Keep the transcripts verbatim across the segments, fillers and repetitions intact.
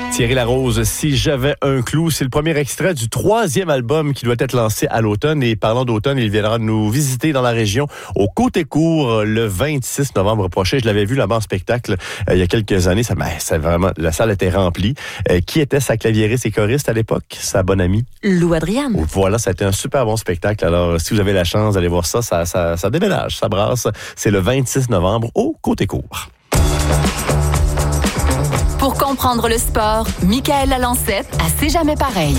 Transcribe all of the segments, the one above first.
Thierry Larose, Si j'avais un clou, c'est le premier extrait du troisième album qui doit être lancé à l'automne. Et parlant d'automne, il viendra nous visiter dans la région au Côté-Court le vingt-six novembre prochain. Je l'avais vu là-bas en spectacle euh, il y a quelques années. Ça, ben, ça vraiment, la salle était remplie. Euh, qui était sa claviériste et choriste à l'époque? Sa bonne amie? Lou Adriane. Voilà, ça a été un super bon spectacle. Alors, si vous avez la chance d'aller voir ça, ça, ça, ça déménage, ça brasse. C'est le vingt-six novembre au Côté-Court. Pour comprendre le sport, Michael Lalancette à C'est jamais pareil.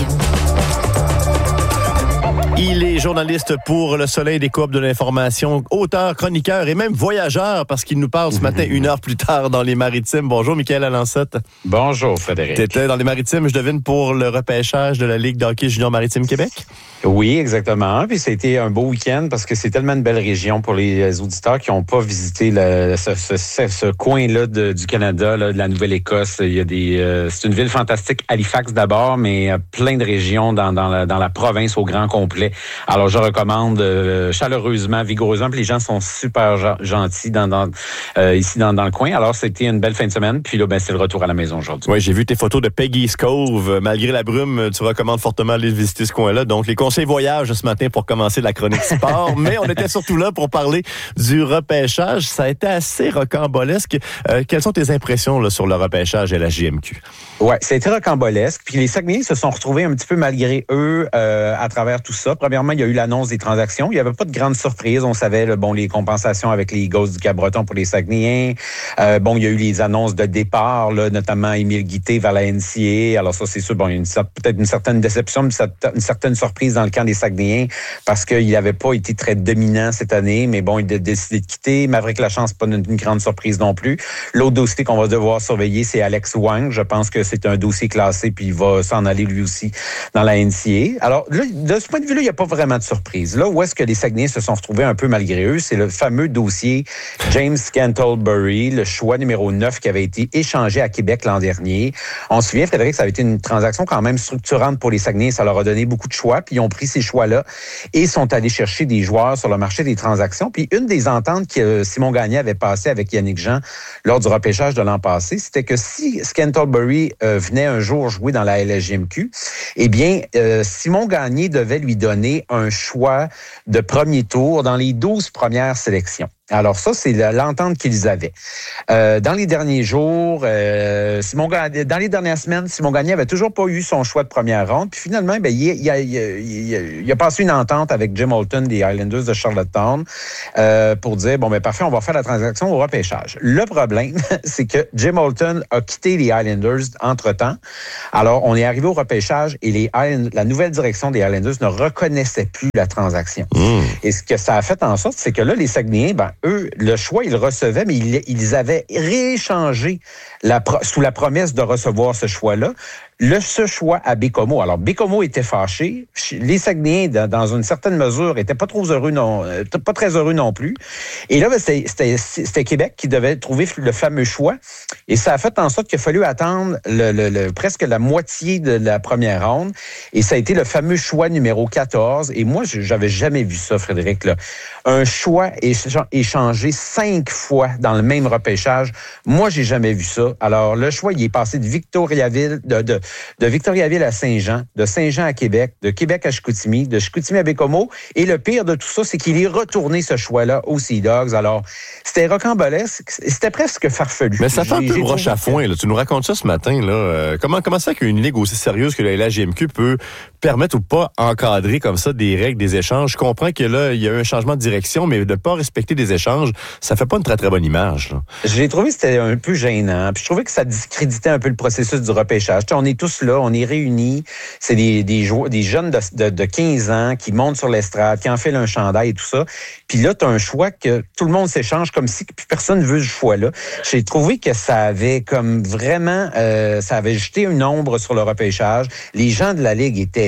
Il est journaliste pour Le Soleil des Coop de l'Information, auteur, chroniqueur et même voyageur parce qu'il nous parle ce matin une heure plus tard dans les Maritimes. Bonjour, Michael Lalancette. Bonjour, Frédéric. Tu étais dans les Maritimes, je devine, pour le repêchage de la Ligue de hockey junior Maritime Québec? Oui, exactement. Puis ça a été un beau week-end parce que c'est tellement une belle région pour les auditeurs qui n'ont pas visité le, ce, ce, ce, ce coin-là de, du Canada, là, de la Nouvelle-Écosse. Il y a des, euh, c'est une ville fantastique, Halifax d'abord, mais euh, plein de régions dans, dans, la, dans la province au grand complet. Alors, je recommande euh, chaleureusement, vigoureusement. Puis les gens sont super gentils dans, dans, euh, ici dans, dans le coin. Alors, c'était une belle fin de semaine. Puis là, ben, c'est le retour à la maison aujourd'hui. Oui, j'ai vu tes photos de Peggy's Cove. Malgré la brume, tu recommandes fortement d'aller visiter ce coin-là. Donc, les conseils voyage ce matin pour commencer la chronique sport. Mais on était surtout là pour parler du repêchage. Ça a été assez rocambolesque. Euh, quelles sont tes impressions là, sur le repêchage et la J M Q? Oui, ça a été rocambolesque. Puis les Saguenayens se sont retrouvés un petit peu malgré eux euh, à travers tout ça. Premièrement, il y a eu l'annonce des transactions. Il n'y avait pas de grande surprise. On savait là, bon les compensations avec les Eagles du Cap-Breton pour les Saguenayens. Euh, bon, il y a eu les annonces de départ, là, notamment Émile Guité vers la N C A A. Alors ça, c'est sûr, bon, il y a une, peut-être une certaine déception, mais une certaine surprise dans le camp des Saguenayens parce qu'il n'avait pas été très dominant cette année. Mais bon, il a décidé de quitter. Maverick Lachance, pas une, une grande surprise non plus. L'autre dossier qu'on va devoir surveiller, c'est Alex Wang. Je pense que c'est un dossier classé, puis il va s'en aller lui aussi dans la N C A A. Alors, là, de ce point de vue-là, il n'y a pas vraiment de surprise. Là où est-ce que les Saguenayens se sont retrouvés un peu malgré eux, c'est le fameux dossier James Scantlebury, le choix numéro neuf qui avait été échangé à Québec l'an dernier. On se souvient, Frédéric, ça avait été une transaction quand même structurante pour les Saguenayens. Ça leur a donné beaucoup de choix, puis ils ont pris ces choix-là et sont allés chercher des joueurs sur le marché des transactions. Puis une des ententes que Simon Gagné avait passées avec Yannick Jean lors du repêchage de l'an passé, c'était que si Scantlebury euh, venait un jour jouer dans la L S J M Q, eh bien, euh, Simon Gagné devait lui donner un choix de premier tour dans les douze premières sélections. Alors ça, c'est l'entente qu'ils avaient. Euh, dans les derniers jours, euh, Simon Gagné, dans les dernières semaines, Simon Gagné avait toujours pas eu son choix de première ronde. Puis finalement, ben, il, il, il, il, il a passé une entente avec Jim Holton des Highlanders de Charlottetown euh, pour dire, bon, ben parfait, on va faire la transaction au repêchage. Le problème, c'est que Jim Holton a quitté les Highlanders entre-temps. Alors, on est arrivé au repêchage et les Highlanders, la nouvelle direction des Highlanders ne reconnaissait plus la transaction. Mmh. Et ce que ça a fait en sorte, c'est que là, les Saguenayens, ben, eux, le choix, ils le recevaient, mais ils, ils avaient rééchangé la, sous la promesse de recevoir ce choix-là. Le, ce choix à Bécomo. Alors, Bécomo était fâché. Les Saguenayens, dans, dans une certaine mesure, étaient pas trop heureux non, pas très heureux non plus. Et là, ben, c'était, c'était, c'était Québec qui devait trouver le fameux choix. Et ça a fait en sorte qu'il a fallu attendre le, le, le, presque la moitié de la première ronde. Et ça a été le fameux choix numéro quatorze. Et moi, j'avais jamais vu ça, Frédéric, là. Un choix échangé cinq fois dans le même repêchage. Moi, j'ai jamais vu ça. Alors, le choix, il est passé de Victoriaville, de, de de Victoriaville à Saint-Jean, de Saint-Jean à Québec, de Québec à Chicoutimi, de Chicoutimi à Bécomo. Et le pire de tout ça, c'est qu'il est retourné ce choix-là aux Sea Dogs. Alors, c'était rocambolesque. C'était presque farfelu. Mais ça fait un peu broche à foin. Là. Tu nous racontes ça ce matin. Là. Euh, comment, comment ça qu'une ligue aussi sérieuse que la L H J M Q peut permettre ou pas encadrer comme ça des règles, des échanges? Je comprends que là, il y a eu un changement de direction, mais de ne pas respecter des échanges, ça fait pas une très, très bonne image. Là. J'ai trouvé que c'était un peu gênant. Puis je trouvais que ça discréditait un peu le processus du repêchage. T'sais, on est tous là, on est réunis. C'est des, des, joueurs, des jeunes de, de, de quinze ans qui montent sur l'estrade, qui enfilent un chandail et tout ça. Puis là, tu as un choix que tout le monde s'échange comme si puis personne ne veut ce choix-là. J'ai trouvé que ça avait comme vraiment, euh, ça avait jeté une ombre sur le repêchage. Les gens de la Ligue étaient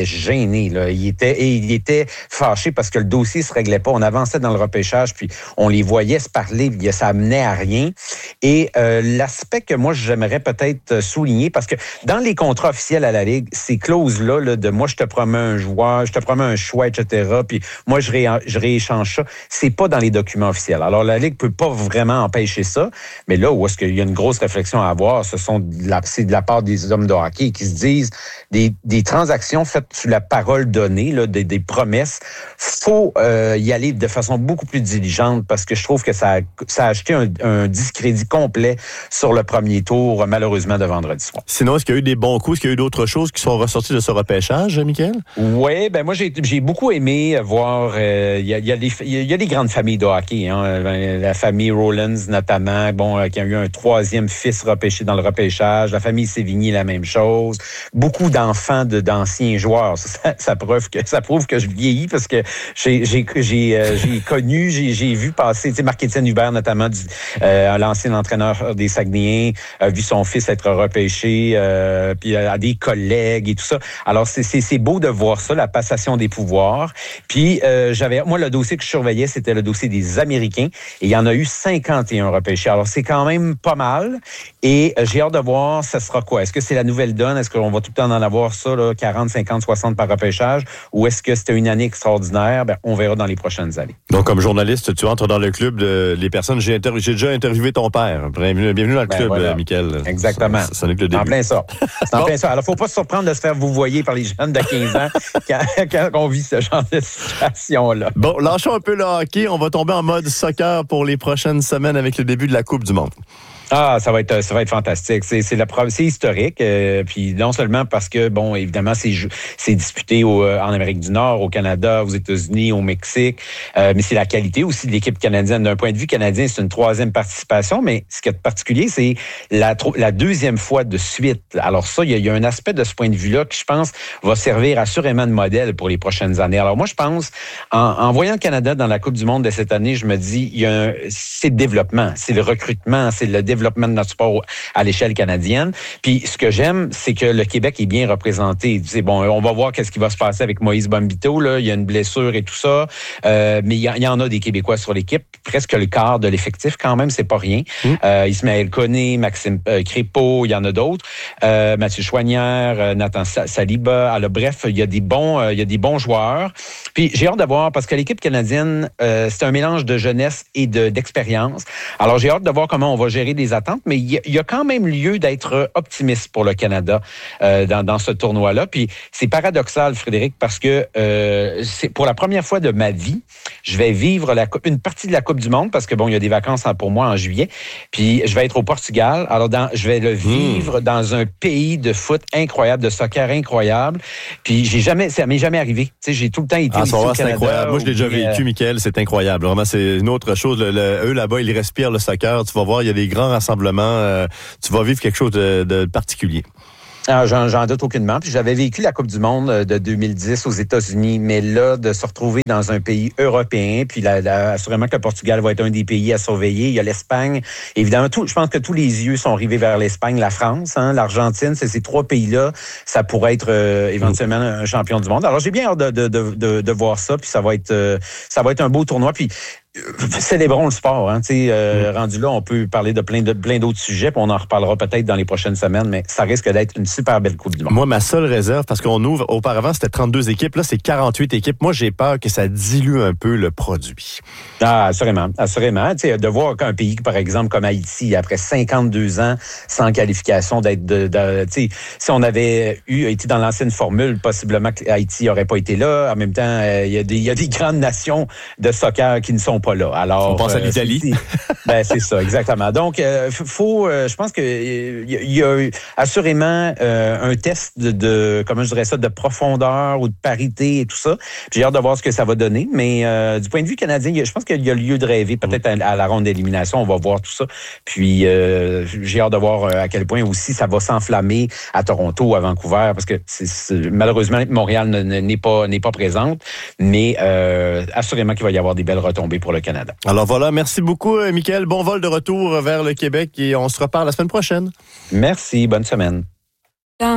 était gêné, là. Il était, et il était fâché parce que le dossier se réglait pas. On avançait dans le repêchage, puis on les voyait se parler, ça amenait à rien. Et euh, l'aspect que moi, j'aimerais peut-être souligner, parce que dans les contrats officiels à la Ligue, ces clauses-là, là, de moi, je te promets un joueur, je te promets un choix, et cetera, puis moi, je, ré, je rééchange ça, c'est pas dans les documents officiels. Alors, la Ligue peut pas vraiment empêcher ça, mais là où est-ce qu'il y a une grosse réflexion à avoir, ce sont de la, c'est de la part des hommes de hockey qui se disent des, des transactions faites sur la parole donnée, là, des, des promesses. Faut euh, y aller de façon beaucoup plus diligente parce que je trouve que ça a, ça a acheté un, un discrédit complet sur le premier tour, malheureusement, de vendredi soir. Sinon, est-ce qu'il y a eu des bons coups? Est-ce qu'il y a eu d'autres choses qui sont ressorties de ce repêchage, Michael? Oui, ben moi, j'ai, j'ai beaucoup aimé voir... Il euh, y, a, y, a des, y a des grandes familles de hockey. Hein, la famille Rollins, notamment, bon, euh, qui a eu un troisième fils repêché dans le repêchage. La famille Sévigny, la même chose. Beaucoup d'enfants de, d'anciens joueurs. Ça, ça, prouve que, ça prouve que je vieillis parce que j'ai, j'ai, j'ai, euh, j'ai connu, j'ai, j'ai vu passer, tu sais, Marc-Étienne Hubert, notamment, du, euh, l'ancien entraîneur des Saguenayens, a vu son fils être repêché, euh, puis à des collègues et tout ça. Alors, c'est, c'est, c'est beau de voir ça, la passation des pouvoirs. Puis, euh, j'avais, moi, le dossier que je surveillais, c'était le dossier des Américains. Et il y en a eu cinquante et un repêchés. Alors, c'est quand même pas mal. Et euh, j'ai hâte de voir, ça sera quoi? Est-ce que c'est la nouvelle donne? Est-ce qu'on va tout le temps en avoir ça, là, quarante, cinquante, soixante par repêchage? Ou est-ce que c'était une année extraordinaire? Ben, on verra dans les prochaines années. Donc, comme journaliste, tu entres dans le club de les personnes. J'ai, inter... j'ai déjà interviewé ton père. Bienvenue, bienvenue dans le ben club, voilà. Michael. Exactement. Ça, ça n'est que le début. En plein ça. C'est en bon. plein ça. Alors, faut pas se surprendre de se faire vouvoyer par les jeunes de quinze ans quand, quand on vit ce genre de situation-là. Bon, lâchons un peu le hockey. On va tomber en mode soccer pour les prochaines semaines avec le début de la Coupe du Monde. Ah, ça va être ça va être fantastique. C'est c'est la c'est historique. Euh, puis non seulement parce que bon, évidemment, c'est c'est disputé au, en Amérique du Nord, au Canada, aux États-Unis, au Mexique. Euh, mais c'est la qualité aussi de l'équipe canadienne. D'un point de vue canadien, c'est une troisième participation. Mais ce qui est particulier, c'est la la deuxième fois de suite. Alors ça, il y a, il y a un aspect de ce point de vue-là qui, je pense, va servir assurément de modèle pour les prochaines années. Alors moi, je pense, en, en voyant le Canada dans la Coupe du Monde de cette année, je me dis, il y a un, c'est le développement, c'est le recrutement, c'est le développement développement de notre sport à l'échelle canadienne. Puis ce que j'aime, c'est que le Québec est bien représenté. Tu sais, bon, on va voir qu'est-ce qui va se passer avec Moïse Bombito. Là, il y a une blessure et tout ça, euh, mais il y, il y en a des Québécois sur l'équipe, presque le quart de l'effectif quand même, c'est pas rien. Mmh. Euh, Ismaël Koné, Maxime euh, Crépeau, il y en a d'autres. Euh, Mathieu Choignard, euh, Nathan Saliba. Alors bref, il y a des bons, euh, il y a des bons joueurs. Puis j'ai hâte de voir parce que l'équipe canadienne, euh, c'est un mélange de jeunesse et de d'expérience. Alors j'ai hâte de voir comment on va gérer des attentes, mais il y, y a quand même lieu d'être optimiste pour le Canada euh, dans, dans ce tournoi-là. Puis c'est paradoxal, Frédéric, parce que euh, c'est pour la première fois de ma vie, je vais vivre la, une partie de la Coupe du Monde parce que bon, il y a des vacances pour moi en juillet. Puis je vais être au Portugal. Alors dans, je vais le vivre mmh. dans un pays de foot incroyable, de soccer incroyable. Puis j'ai jamais, ça m'est jamais arrivé. Tu sais, j'ai tout le temps été ah, ici au Canada. C'est incroyable. Moi, je l'ai déjà vécu, euh... Michael. C'est incroyable. Vraiment, c'est une autre chose. Le, le, eux là-bas, ils respirent le soccer. Tu vas voir, il y a des grands rassemblements. Euh, tu vas vivre quelque chose de, de particulier. Ah, j'en, j'en doute aucunement. Puis j'avais vécu la Coupe du Monde de deux mille dix aux États-Unis, mais là, de se retrouver dans un pays européen, puis là, là, assurément que le Portugal va être un des pays à surveiller. Il y a l'Espagne. Évidemment, tout, je pense que tous les yeux sont rivés vers l'Espagne, la France, hein, l'Argentine. C'est ces trois pays-là. Ça pourrait être euh, éventuellement un champion du monde. Alors, j'ai bien hâte de, de, de, de, de voir ça. Puis ça va être, euh, ça va être un beau tournoi. Puis célébrons le sport. Hein, euh, mmh. Rendu là, on peut parler de plein, de plein d'autres sujets, puis on en reparlera peut-être dans les prochaines semaines, mais ça risque d'être une super belle Coupe du Monde. Moi, ma seule réserve, parce qu'on ouvre, auparavant, c'était trente-deux équipes, là, c'est quarante-huit équipes. Moi, j'ai peur que ça dilue un peu le produit. Ah, assurément, assurément. T'sais, de voir qu'un pays, par exemple, comme Haïti, après cinquante-deux ans sans qualification, d'être de, de si on avait eu été dans l'ancienne formule, possiblement que Haïti n'aurait pas été là. En même temps, il euh, y, y a des grandes nations de soccer qui ne sont pas là. Alors, on pense à l'Italie. Euh, c'est, ben, c'est ça, exactement. Donc, euh, faut, euh, je pense que il y, y a assurément euh, un test de, de, comment je dirais ça, de profondeur ou de parité et tout ça. J'ai hâte de voir ce que ça va donner. Mais euh, du point de vue canadien, je pense qu'il y a lieu de rêver. Peut-être à, à la ronde d'élimination, on va voir tout ça. Puis, euh, j'ai hâte de voir à quel point aussi ça va s'enflammer à Toronto, à Vancouver, parce que c'est, c'est, malheureusement, Montréal n'est pas, n'est pas présente. Mais euh, assurément qu'il va y avoir des belles retombées pour le Canada. Alors voilà, merci beaucoup, Michael. Bon vol de retour vers le Québec et on se reparle la semaine prochaine. Merci, bonne semaine.